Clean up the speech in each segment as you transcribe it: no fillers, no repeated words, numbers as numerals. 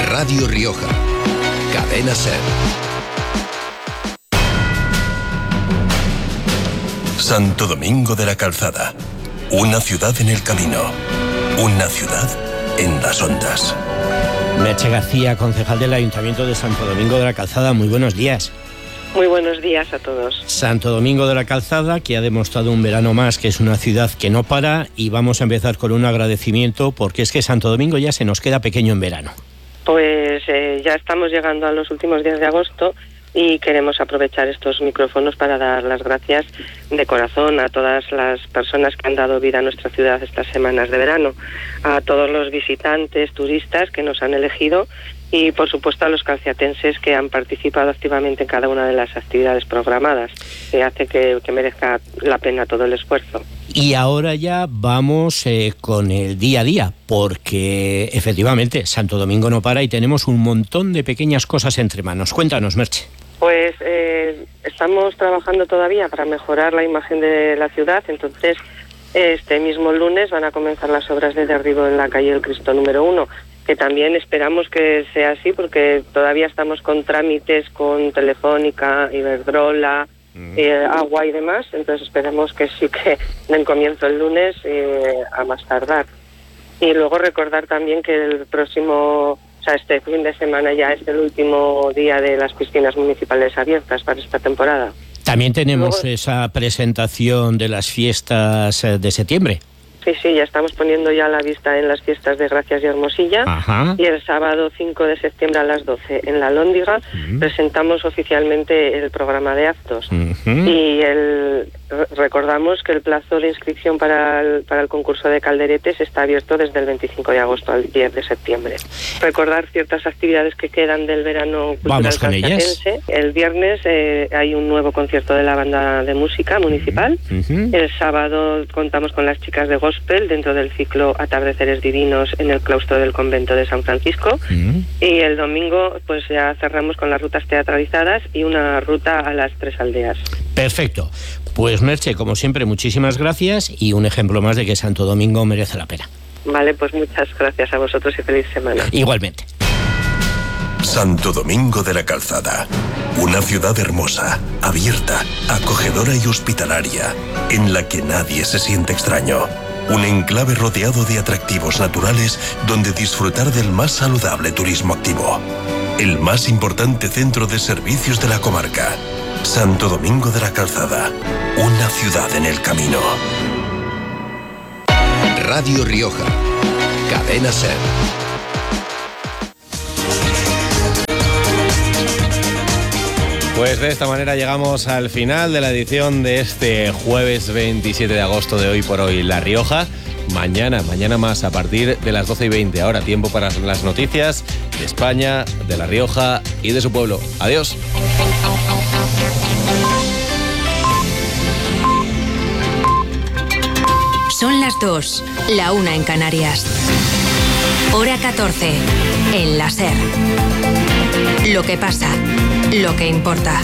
Radio Rioja. Cadena SER. Santo Domingo de la Calzada. Una ciudad en el camino. Una ciudad en las ondas. Merche García, concejal del Ayuntamiento de Santo Domingo de la Calzada. Muy buenos días. Muy buenos días a todos. Santo Domingo de la Calzada, que ha demostrado un verano más que es una ciudad que no para, y vamos a empezar con un agradecimiento porque es que Santo Domingo ya se nos queda pequeño en verano. Pues ya estamos llegando a los últimos días de agosto y queremos aprovechar estos micrófonos para dar las gracias de corazón a todas las personas que han dado vida a nuestra ciudad estas semanas de verano, a todos los visitantes, turistas que nos han elegido y por supuesto a los calciatenses que han participado activamente en cada una de las actividades programadas, que hace que merezca la pena todo el esfuerzo. Y ahora ya vamos con el día a día, porque efectivamente Santo Domingo no para y tenemos un montón de pequeñas cosas entre manos. Cuéntanos, Merche. Pues estamos trabajando todavía para mejorar la imagen de la ciudad, entonces este mismo lunes van a comenzar las obras de derribo en la calle del Cristo número 1, que también esperamos que sea así porque todavía estamos con trámites con Telefónica, Iberdrola, agua y demás, entonces esperemos que sí que den comienzo el lunes a más tardar. Y luego recordar también que el próximo, este fin de semana ya es el último día de las piscinas municipales abiertas para esta temporada. También tenemos luego esa presentación de las fiestas de septiembre. Sí, ya estamos poniendo ya la vista en las fiestas de Gracias y Hermosilla. Ajá. Y el sábado 5 de septiembre a las 12 en La Lóndiga presentamos oficialmente el programa de actos. Y recordamos que el plazo de inscripción para el concurso de calderetes está abierto desde el 25 de agosto al 10 de septiembre. Recordar ciertas actividades que quedan del verano cultural calciatense. El viernes hay un nuevo concierto de la banda de música municipal. El sábado contamos con las chicas de gospel dentro del ciclo Atardeceres Divinos en el claustro del convento de San Francisco. Y el domingo pues ya cerramos con las rutas teatralizadas y una ruta a las 3 aldeas. Perfecto. Pues Merche, como siempre, muchísimas gracias y un ejemplo más de que Santo Domingo merece la pena. Vale, pues muchas gracias a vosotros y feliz semana. Igualmente. Santo Domingo de la Calzada. Una ciudad hermosa, abierta, acogedora y hospitalaria, en la que nadie se siente extraño. Un enclave rodeado de atractivos naturales donde disfrutar del más saludable turismo activo. El más importante centro de servicios de la comarca. Santo Domingo de la Calzada. Una ciudad en el camino. Radio Rioja. Cadena SER. Pues de esta manera llegamos al final de la edición de este jueves 27 de agosto de Hoy por Hoy La Rioja. Mañana más a partir de las 12:20. Ahora tiempo para las noticias de España, de La Rioja y de su pueblo. Adiós. Son las 2, la 1 en Canarias. Hora 14, en la SER. Lo que pasa, lo que importa.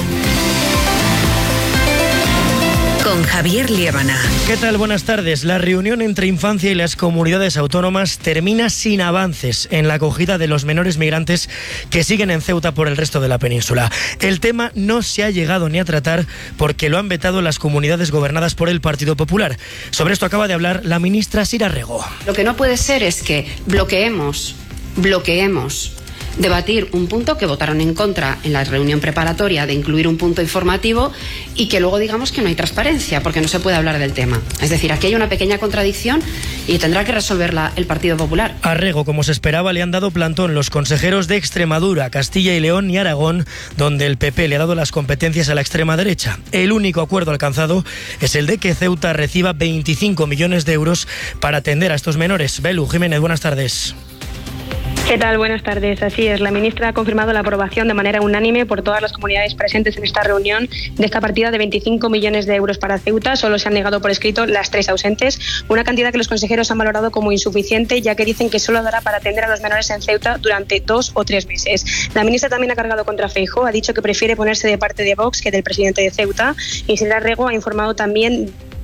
Con Javier Liébana. ¿Qué tal? Buenas tardes. La reunión entre Infancia y las comunidades autónomas termina sin avances en la acogida de los menores migrantes que siguen en Ceuta por el resto de la península. El tema no se ha llegado ni a tratar porque lo han vetado las comunidades gobernadas por el Partido Popular. Sobre esto acaba de hablar la ministra Sira Rego. Lo que no puede ser es que bloqueemos debatir un punto que votaron en contra en la reunión preparatoria de incluir un punto informativo y que luego digamos que no hay transparencia porque no se puede hablar del tema. Es decir, aquí hay una pequeña contradicción y tendrá que resolverla el Partido Popular. A Rego, como se esperaba, le han dado plantón los consejeros de Extremadura, Castilla y León y Aragón, donde el PP le ha dado las competencias a la extrema derecha. El único acuerdo alcanzado es el de que Ceuta reciba 25 millones de euros para atender a estos menores. Belu Jiménez, buenas tardes. ¿Qué tal? Buenas tardes. Así es, la ministra ha confirmado la aprobación de manera unánime por todas las comunidades presentes en esta reunión de esta partida de 25 millones de euros para Ceuta. Solo se han negado por escrito las 3 ausentes, una cantidad que los consejeros han valorado como insuficiente, ya que dicen que solo dará para atender a los menores en Ceuta durante 2 o 3 meses. La ministra también ha cargado contra Feijóo, ha dicho que prefiere ponerse de parte de Vox que del presidente de Ceuta, y Sira Rego ha informado también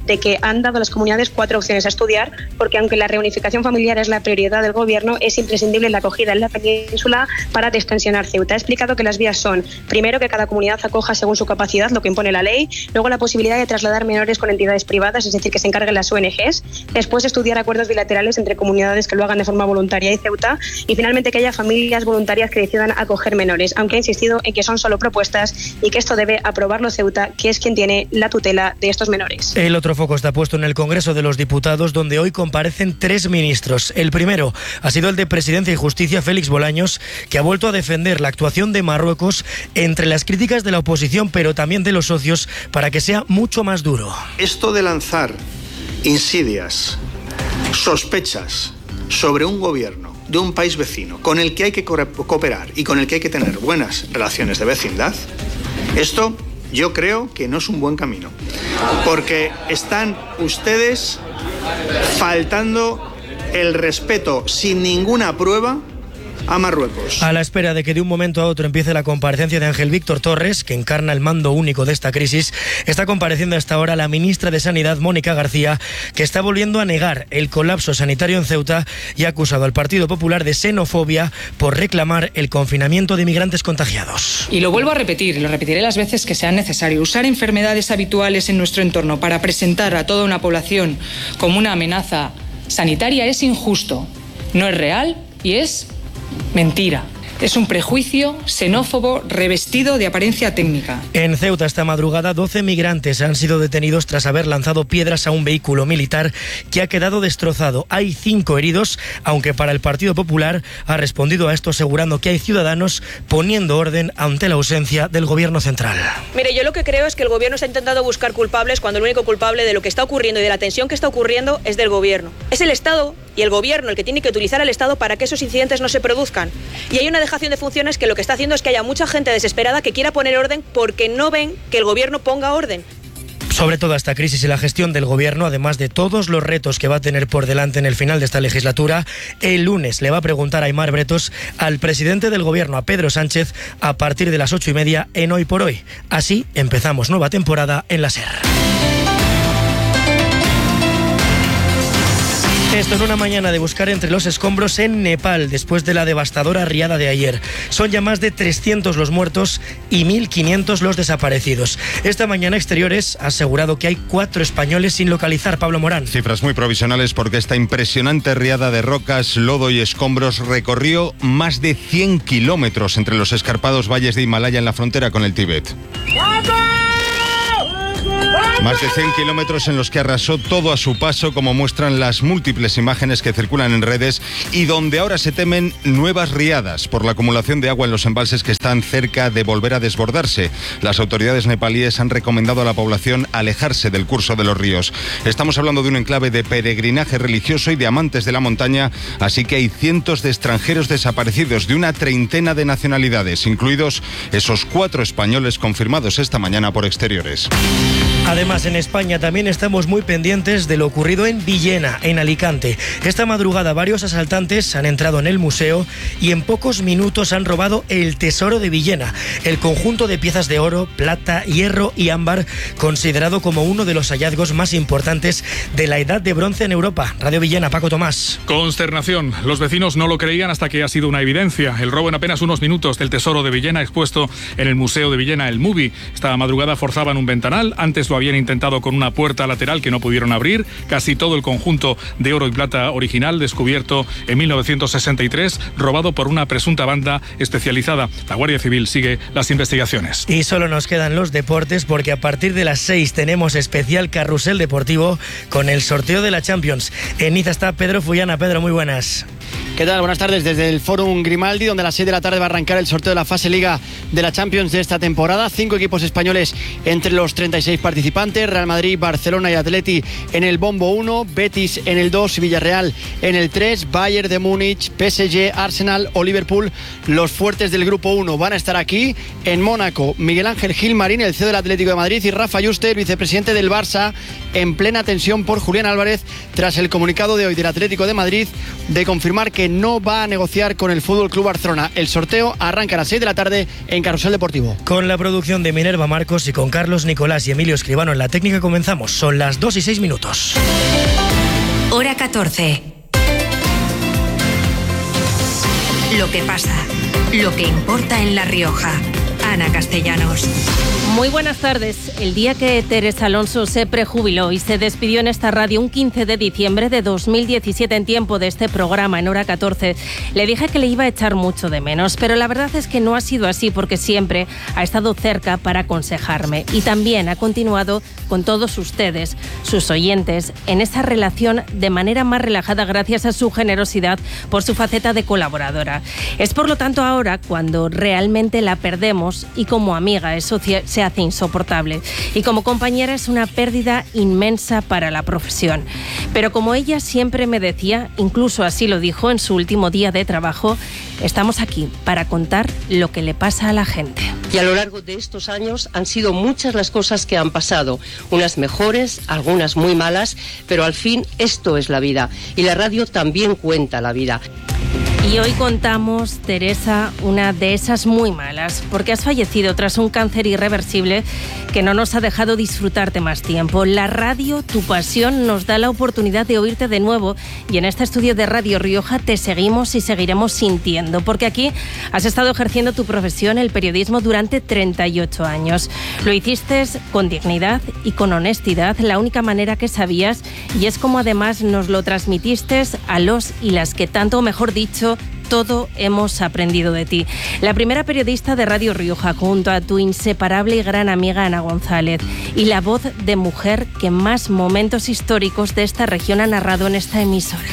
de que han dado a las comunidades 4 opciones a estudiar, porque aunque la reunificación familiar es la prioridad del gobierno, es imprescindible la acogida en la península para destensionar Ceuta. Ha explicado que las vías son, primero, que cada comunidad acoja según su capacidad, lo que impone la ley, luego la posibilidad de trasladar menores con entidades privadas, es decir, que se encarguen las ONGs, después estudiar acuerdos bilaterales entre comunidades que lo hagan de forma voluntaria y Ceuta, y finalmente que haya familias voluntarias que decidan acoger menores, aunque ha insistido en que son solo propuestas y que esto debe aprobarlo Ceuta, que es quien tiene la tutela de estos menores. El otro foco está puesto en el Congreso de los Diputados, donde hoy comparecen 3 ministros. El primero ha sido el de Presidencia y Justicia, Félix Bolaños, que ha vuelto a defender la actuación de Marruecos entre las críticas de la oposición, pero también de los socios, para que sea mucho más duro. Esto de lanzar insidias, sospechas sobre un gobierno de un país vecino con el que hay que cooperar y con el que hay que tener buenas relaciones de vecindad, esto yo creo que no es un buen camino, porque están ustedes faltando el respeto sin ninguna prueba a Marruecos. A la espera de que de un momento a otro empiece la comparecencia de Ángel Víctor Torres, que encarna el mando único de esta crisis, está compareciendo hasta ahora la ministra de Sanidad, Mónica García, que está volviendo a negar el colapso sanitario en Ceuta y ha acusado al Partido Popular de xenofobia por reclamar el confinamiento de inmigrantes contagiados. Y lo vuelvo a repetir, y lo repetiré las veces que sean necesario. Usar enfermedades habituales en nuestro entorno para presentar a toda una población como una amenaza sanitaria es injusto, no es real y es mentira. Es un prejuicio xenófobo revestido de apariencia técnica. En Ceuta esta madrugada 12 migrantes han sido detenidos tras haber lanzado piedras a un vehículo militar que ha quedado destrozado. Hay 5 heridos, aunque para el Partido Popular ha respondido a esto asegurando que hay ciudadanos poniendo orden ante la ausencia del gobierno central. Mire, yo lo que creo es que el gobierno está intentando buscar culpables cuando el único culpable de lo que está ocurriendo y de la tensión que está ocurriendo es del gobierno. Es el Estado y el gobierno el que tiene que utilizar al Estado para que esos incidentes no se produzcan. Y hay una dejación de funciones que lo que está haciendo es que haya mucha gente desesperada que quiera poner orden porque no ven que el gobierno ponga orden. Sobre toda esta crisis y la gestión del gobierno, además de todos los retos que va a tener por delante en el final de esta legislatura, el lunes le va a preguntar a Aimar Bretos al presidente del gobierno, a Pedro Sánchez, a partir de las 8:30 en Hoy por Hoy. Así empezamos nueva temporada en la SER. Esto es una mañana de buscar entre los escombros en Nepal, después de la devastadora riada de ayer. Son ya más de 300 los muertos y 1.500 los desaparecidos. Esta mañana Exteriores ha asegurado que hay 4 españoles sin localizar. Pablo Morán. Cifras muy provisionales porque esta impresionante riada de rocas, lodo y escombros recorrió más de 100 kilómetros entre los escarpados valles de Himalaya en la frontera con el Tíbet. Más de 100 kilómetros en los que arrasó todo a su paso, como muestran las múltiples imágenes que circulan en redes, y donde ahora se temen nuevas riadas por la acumulación de agua en los embalses que están cerca de volver a desbordarse. Las autoridades nepalíes han recomendado a la población alejarse del curso de los ríos. Estamos hablando de un enclave de peregrinaje religioso y de amantes de la montaña, así que hay cientos de extranjeros desaparecidos de una treintena de nacionalidades, incluidos esos 4 españoles confirmados esta mañana por Exteriores. Además, en España también estamos muy pendientes de lo ocurrido en Villena, en Alicante. Esta madrugada varios asaltantes han entrado en el museo y en pocos minutos han robado el tesoro de Villena, el conjunto de piezas de oro, plata, hierro y ámbar, considerado como uno de los hallazgos más importantes de la Edad de Bronce en Europa. Radio Villena, Paco Tomás. Consternación. Los vecinos no lo creían hasta que ha sido una evidencia. El robo en apenas unos minutos del tesoro de Villena expuesto en el Museo de Villena, el MUBI. Esta madrugada forzaban un ventanal. Antes lo habían intentado con una puerta lateral que no pudieron abrir. Casi todo el conjunto de oro y plata original, descubierto en 1963, robado por una presunta banda especializada. La Guardia Civil sigue las investigaciones. Y solo nos quedan los deportes, porque a partir de las 6 tenemos especial carrusel deportivo con el sorteo de la Champions. En Niza está Pedro Fullana. Pedro, muy buenas. ¿Qué tal? Buenas tardes desde el Fórum Grimaldi, donde a las 6 de la tarde va a arrancar el sorteo de la fase Liga de la Champions de esta temporada. 5 equipos españoles entre los 36 participantes: Real Madrid, Barcelona y Atleti en el bombo 1, Betis en el 2, Villarreal en el 3, Bayern de Múnich, PSG, Arsenal o Liverpool. Los fuertes del grupo 1 van a estar aquí en Mónaco: Miguel Ángel Gilmarín, el CEO del Atlético de Madrid, y Rafa Yuste, el vicepresidente del Barça, en plena tensión por Julián Álvarez tras el comunicado de hoy del Atlético de Madrid de confirmar confirmar que no va a negociar con el Fútbol Club Barcelona. El sorteo arranca a las 6 de la tarde en Carrusel Deportivo. Con la producción de Minerva Marcos y con Carlos Nicolás y Emilio Escribano en la técnica comenzamos. Son las 2:06. Hora 14. Lo que pasa, lo que importa en La Rioja. Ana Castellanos. Muy buenas tardes. El día que Teresa Alonso se prejubiló y se despidió en esta radio un 15 de diciembre de 2017 en tiempo de este programa en Hora 14, le dije que le iba a echar mucho de menos, pero la verdad es que no ha sido así porque siempre ha estado cerca para aconsejarme y también ha continuado con todos ustedes, sus oyentes, en esa relación de manera más relajada gracias a su generosidad por su faceta de colaboradora. Es por lo tanto ahora cuando realmente la perdemos y como amiga eso se hace insoportable y como compañera es una pérdida inmensa para la profesión. Pero como ella siempre me decía, incluso así lo dijo en su último día de trabajo, estamos aquí para contar lo que le pasa a la gente. Y a lo largo de estos años han sido muchas las cosas que han pasado, unas mejores, algunas muy malas, pero al fin esto es la vida y la radio también cuenta la vida. Y hoy contamos, Teresa, una de esas muy malas, porque has fallecido tras un cáncer irreversible que no nos ha dejado disfrutarte más tiempo. La radio, tu pasión, nos da la oportunidad de oírte de nuevo y en este estudio de Radio Rioja te seguimos y seguiremos sintiendo, porque aquí has estado ejerciendo tu profesión, el periodismo, durante 38 años. Lo hiciste con dignidad y con honestidad, la única manera que sabías, y es como además nos lo transmitiste a los y las que tanto, o mejor dicho, todo hemos aprendido de ti. La primera periodista de Radio Rioja junto a tu inseparable y gran amiga Ana González y la voz de mujer que más momentos históricos de esta región ha narrado en esta emisora.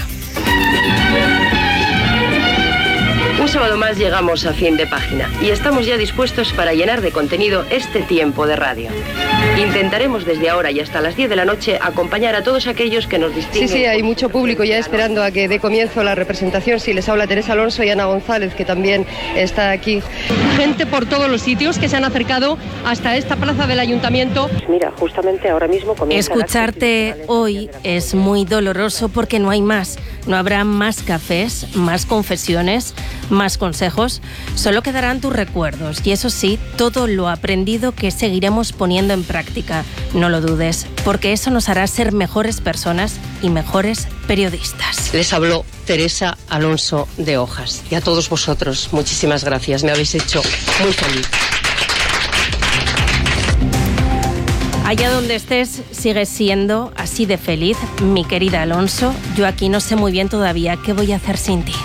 Un sábado más llegamos a fin de página y estamos ya dispuestos para llenar de contenido este tiempo de radio. Intentaremos desde ahora y hasta las 10 de la noche acompañar a todos aquellos que nos distinguen. Sí, hay mucho público ya esperando a que dé comienzo la representación. Sí, les habla Teresa Alonso y Ana González, que también está aquí. Gente por todos los sitios que se han acercado hasta esta plaza del Ayuntamiento. Mira, justamente ahora mismo comienza. Escucharte hoy es muy doloroso porque no hay más. No habrá más cafés, más confesiones, más consejos. Solo quedarán tus recuerdos y eso sí, todo lo aprendido que seguiremos poniendo en práctica. No lo dudes, porque eso nos hará ser mejores personas y mejores periodistas. Les habló Teresa Alonso de Hojas. Y a todos vosotros, muchísimas gracias. Me habéis hecho muy feliz. Allá donde estés, sigues siendo así de feliz, mi querida Alonso. Yo aquí no sé muy bien todavía qué voy a hacer sin ti.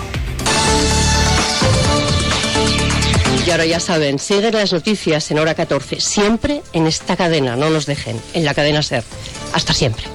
Y ahora ya saben, siguen las noticias en Hora 14, siempre en esta cadena, no nos dejen, en la cadena SER. Hasta siempre.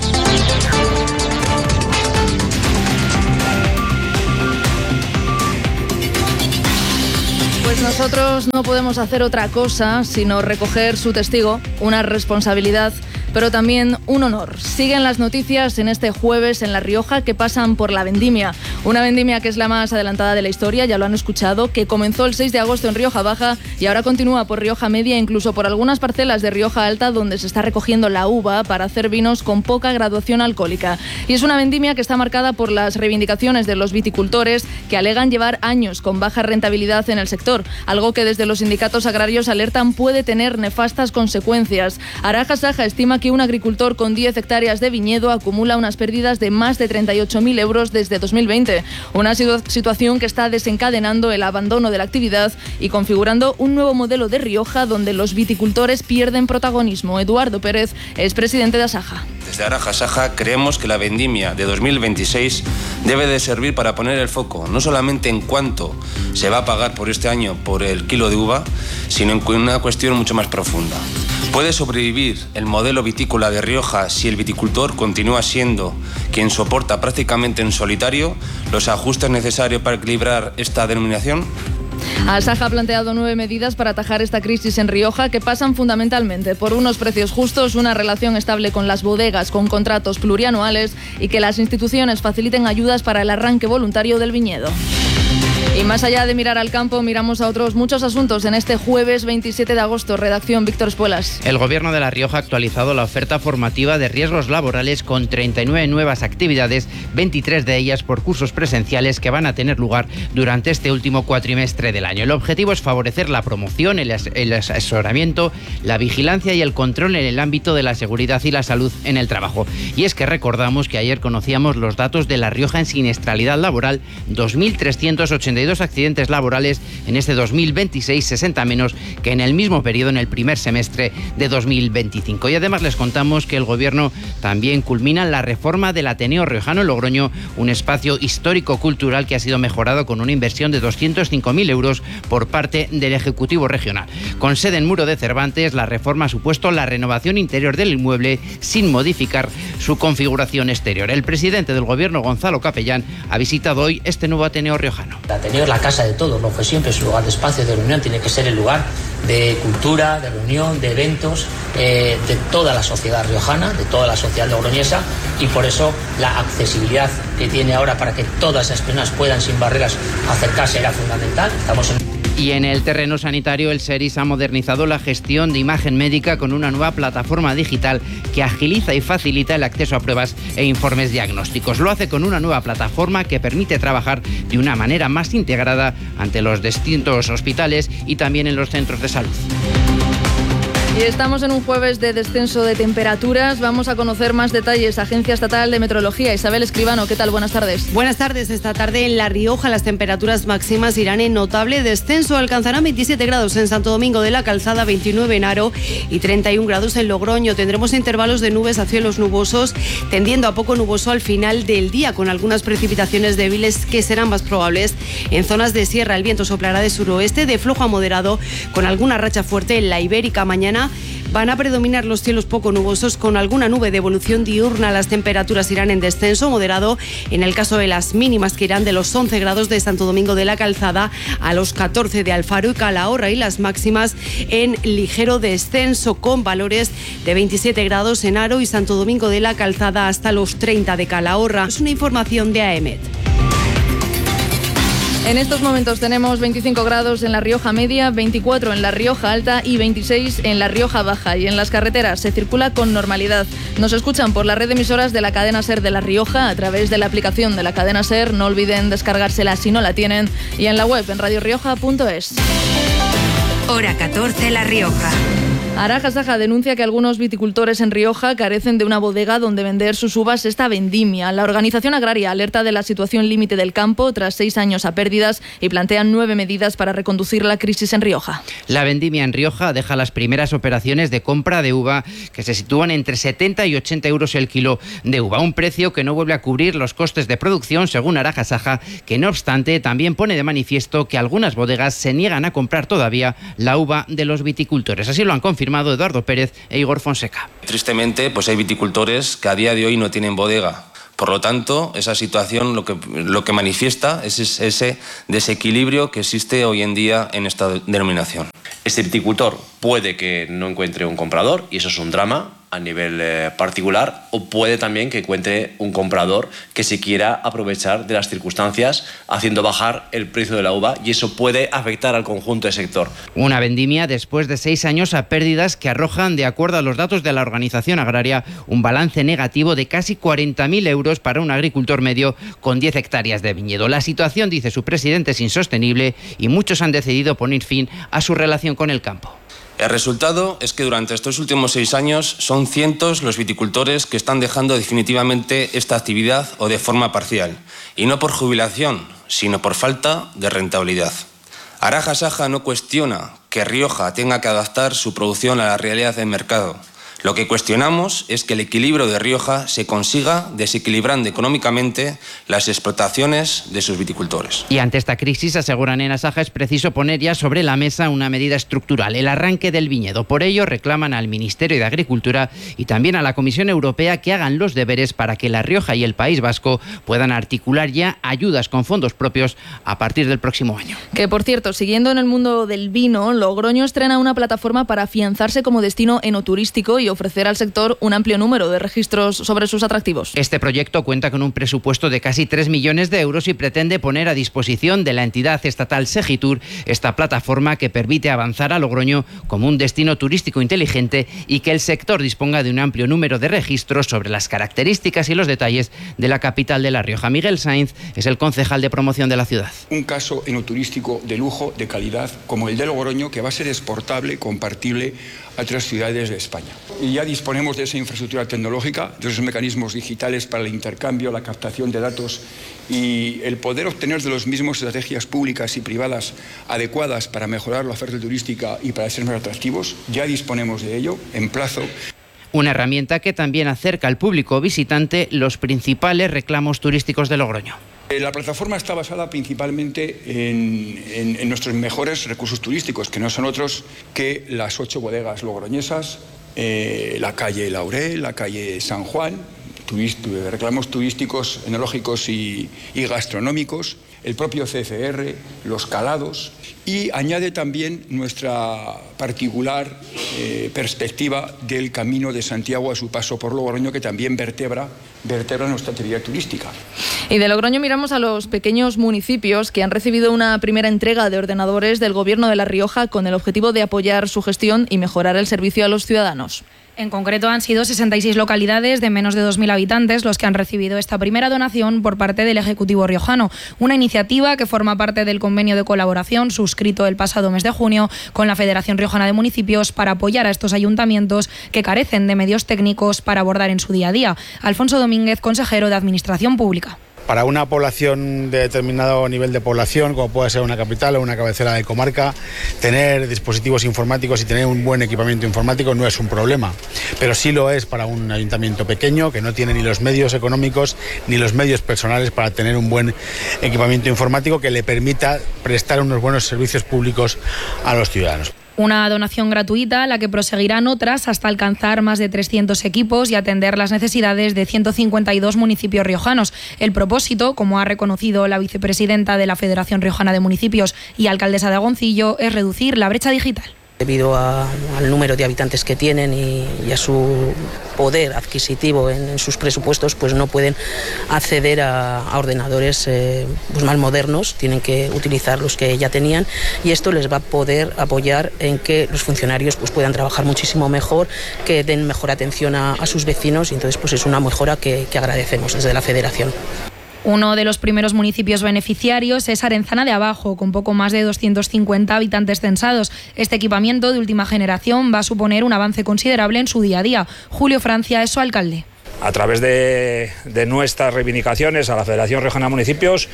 Pues nosotros no podemos hacer otra cosa sino recoger su testigo, una responsabilidad, pero también un honor. Siguen las noticias en este jueves en La Rioja que pasan por la vendimia. Una vendimia que es la más adelantada de la historia, ya lo han escuchado, que comenzó el 6 de agosto en Rioja Baja y ahora continúa por Rioja Media, incluso por algunas parcelas de Rioja Alta, donde se está recogiendo la uva para hacer vinos con poca graduación alcohólica. Y es una vendimia que está marcada por las reivindicaciones de los viticultores que alegan llevar años con baja rentabilidad en el sector, algo que desde los sindicatos agrarios alertan puede tener nefastas consecuencias. Araja Saja estima que un agricultor con 10 hectáreas de viñedo acumula unas pérdidas de más de 38.000 euros desde 2020. Una situación que está desencadenando el abandono de la actividad y configurando un nuevo modelo de Rioja donde los viticultores pierden protagonismo. Eduardo Pérez es presidente de Asaja. Desde Araja Saja creemos que la vendimia de 2026 debe de servir para poner el foco no solamente en cuánto se va a pagar por este año por el kilo de uva, sino en una cuestión mucho más profunda. ¿Puede sobrevivir el modelo vitícola de Rioja si el viticultor continúa siendo quien soporta prácticamente en solitario los ajustes necesarios para equilibrar esta denominación? Asaja ha planteado 9 medidas para atajar esta crisis en Rioja que pasan fundamentalmente por unos precios justos, una relación estable con las bodegas con contratos plurianuales y que las instituciones faciliten ayudas para el arranque voluntario del viñedo. Y más allá de mirar al campo, miramos a otros muchos asuntos en este jueves 27 de agosto. Redacción Víctor Espuelas. El Gobierno de La Rioja ha actualizado la oferta formativa de riesgos laborales con 39 nuevas actividades, 23 de ellas por cursos presenciales que van a tener lugar durante este último cuatrimestre del año. El objetivo es favorecer la promoción, el asesoramiento, la vigilancia y el control en el ámbito de la seguridad y la salud en el trabajo. Y es que recordamos que ayer conocíamos los datos de La Rioja en siniestralidad laboral, 2.382 accidentes laborales en este 2026, 60 menos que en el mismo periodo en el primer semestre de 2025. Y además les contamos que el Gobierno también culmina la reforma del Ateneo Riojano en Logroño, un espacio histórico-cultural que ha sido mejorado con una inversión de 205.000 euros por parte del Ejecutivo Regional. Con sede en Muro de Cervantes, la reforma ha supuesto la renovación interior del inmueble sin modificar su configuración exterior. El presidente del Gobierno, Gonzalo Capellán, ha visitado hoy este nuevo Ateneo Riojano. El Ateneo es la casa de todos, lo fue siempre, es un lugar de espacio de reunión, tiene que ser el lugar de cultura, de reunión, de eventos, de toda la sociedad riojana, de toda la sociedad logroñesa, y por eso la accesibilidad que tiene ahora para que todas esas personas puedan sin barreras acercarse era fundamental. Y en el terreno sanitario, el SERIS ha modernizado la gestión de imagen médica con una nueva plataforma digital que agiliza y facilita el acceso a pruebas e informes diagnósticos. Lo hace con una nueva plataforma que permite trabajar de una manera más integrada ante los distintos hospitales y también en los centros de salud. Y estamos en un jueves de descenso de temperaturas. Vamos a conocer más detalles. Agencia Estatal de Meteorología, Isabel Escribano, ¿qué tal? Buenas tardes. Buenas tardes. Esta tarde en La Rioja las temperaturas máximas irán en notable descenso. Alcanzarán 27 grados en Santo Domingo de la Calzada, 29 en Haro y 31 grados en Logroño. Tendremos intervalos de nubes a cielos nubosos, tendiendo a poco nuboso al final del día, con algunas precipitaciones débiles que serán más probables en zonas de sierra. El viento soplará de suroeste de flojo a moderado, con alguna racha fuerte en la Ibérica. Mañana van a predominar los cielos poco nubosos con alguna nube de evolución diurna. Las temperaturas irán en descenso moderado en el caso de las mínimas, que irán de los 11 grados de Santo Domingo de la Calzada a los 14 de Alfaro y Calahorra, y las máximas en ligero descenso con valores de 27 grados en Haro y Santo Domingo de la Calzada hasta los 30 de Calahorra. Es una información de AEMET. En estos momentos tenemos 25 grados en La Rioja Media, 24 en La Rioja Alta y 26 en La Rioja Baja. Y en las carreteras se circula con normalidad. Nos escuchan por la red de emisoras de la cadena SER de La Rioja a través de la aplicación de la cadena SER. No olviden descargársela si no la tienen. Y en la web en radiorioja.es. Hora 14, La Rioja. Araja Saja denuncia que algunos viticultores en Rioja carecen de una bodega donde vender sus uvas esta vendimia. La organización agraria alerta de la situación límite del campo tras 6 años a pérdidas y plantean 9 medidas para reconducir la crisis en Rioja. La vendimia en Rioja deja las primeras operaciones de compra de uva que se sitúan entre 70 y 80 euros el kilo de uva, un precio que no vuelve a cubrir los costes de producción, según Araja Saja, que no obstante también pone de manifiesto que algunas bodegas se niegan a comprar todavía la uva de los viticultores. Así lo han confirmado Eduardo Pérez e Igor Fonseca. Tristemente, pues hay viticultores que a día de hoy no tienen bodega. Por lo tanto, esa situación lo que manifiesta es ese desequilibrio que existe hoy en día en esta denominación. Este viticultor puede que no encuentre un comprador y eso es un drama a nivel particular, o puede también que encuentre un comprador que se quiera aprovechar de las circunstancias haciendo bajar el precio de la uva, y eso puede afectar al conjunto del sector. Una vendimia después de 6 años a pérdidas que arrojan, de acuerdo a los datos de la organización agraria, un balance negativo de casi 40.000 euros para un agricultor medio con 10 hectáreas de viñedo. La situación, dice su presidente, es insostenible y muchos han decidido poner fin a su relación con el campo. El resultado es que durante estos últimos 6 años son cientos los viticultores que están dejando definitivamente esta actividad o de forma parcial, y no por jubilación, sino por falta de rentabilidad. Araja Saja no cuestiona que Rioja tenga que adaptar su producción a la realidad del mercado. Lo que cuestionamos es que el equilibrio de Rioja se consiga desequilibrando económicamente las explotaciones de sus viticultores. Y ante esta crisis, aseguran en Asaja, es preciso poner ya sobre la mesa una medida estructural, el arranque del viñedo. Por ello, reclaman al Ministerio de Agricultura y también a la Comisión Europea que hagan los deberes para que La Rioja y el País Vasco puedan articular ya ayudas con fondos propios a partir del próximo año. Que, por cierto, siguiendo en el mundo del vino, Logroño estrena una plataforma para afianzarse como destino enoturístico y ofrecer al sector un amplio número de registros sobre sus atractivos. Este proyecto cuenta con un presupuesto de casi 3 millones de euros y pretende poner a disposición de la entidad estatal Segitur esta plataforma que permite avanzar a Logroño como un destino turístico inteligente y que el sector disponga de un amplio número de registros sobre las características y los detalles de la capital de La Rioja. Miguel Sainz es el concejal de promoción de la ciudad. Un caso enoturístico de lujo, de calidad, como el de Logroño, que va a ser exportable, compartible a otras ciudades de España. Y ya disponemos de esa infraestructura tecnológica, de esos mecanismos digitales para el intercambio, la captación de datos y el poder obtener de los mismos estrategias públicas y privadas adecuadas para mejorar la oferta turística y para ser más atractivos. Ya disponemos de ello. Emplazo. Una herramienta que también acerca al público visitante los principales reclamos turísticos de Logroño. La plataforma está basada principalmente en nuestros mejores recursos turísticos, que no son otros que las 8 bodegas logroñesas, la calle Laurel, la calle San Juan, reclamos turísticos, enológicos y gastronómicos, el propio CCR, los calados, y añade también nuestra particular perspectiva del Camino de Santiago a su paso por Logroño, que también vertebra nuestra actividad turística. Y de Logroño miramos a los pequeños municipios que han recibido una primera entrega de ordenadores del Gobierno de La Rioja con el objetivo de apoyar su gestión y mejorar el servicio a los ciudadanos. En concreto han sido 66 localidades de menos de 2.000 habitantes los que han recibido esta primera donación por parte del Ejecutivo riojano, una iniciativa que forma parte del convenio de colaboración suscrito el pasado mes de junio con la Federación Riojana de Municipios para apoyar a estos ayuntamientos que carecen de medios técnicos para abordar en su día a día. Alfonso Domínguez, consejero de Administración Pública. Para una población de determinado nivel de población, como puede ser una capital o una cabecera de comarca, tener dispositivos informáticos y tener un buen equipamiento informático no es un problema, pero sí lo es para un ayuntamiento pequeño que no tiene ni los medios económicos ni los medios personales para tener un buen equipamiento informático que le permita prestar unos buenos servicios públicos a los ciudadanos. Una donación gratuita a la que proseguirán otras hasta alcanzar más de 300 equipos y atender las necesidades de 152 municipios riojanos. El propósito, como ha reconocido la vicepresidenta de la Federación Riojana de Municipios y alcaldesa de Agoncillo, es reducir la brecha digital. Debido al número de habitantes que tienen y a su poder adquisitivo en sus presupuestos, pues no pueden acceder a ordenadores pues más modernos, tienen que utilizar los que ya tenían, y esto les va a poder apoyar en que los funcionarios pues puedan trabajar muchísimo mejor, que den mejor atención a sus vecinos, y entonces pues es una mejora que agradecemos desde la Federación. Uno de los primeros municipios beneficiarios es Arenzana de Abajo, con poco más de 250 habitantes censados. Este equipamiento de última generación va a suponer un avance considerable en su día a día. Julio Francia es su alcalde. A través de nuestras reivindicaciones a la Federación Riojana de Municipios,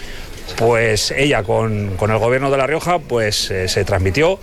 pues ella con el Gobierno de La Rioja pues se transmitió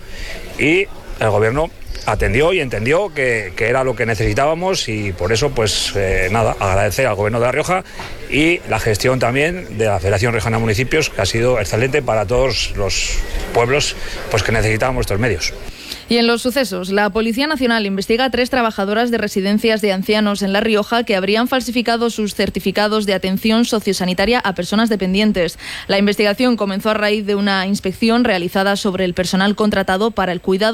y el Gobierno atendió y entendió que era lo que necesitábamos, y por eso pues agradecer al Gobierno de La Rioja y la gestión también de la Federación Riojana de Municipios, que ha sido excelente para todos los pueblos pues que necesitábamos estos medios. Y en los sucesos, la Policía Nacional investiga a 3 trabajadoras de residencias de ancianos en La Rioja que habrían falsificado sus certificados de atención sociosanitaria a personas dependientes. La investigación comenzó a raíz de una inspección realizada sobre el personal contratado para el cuidado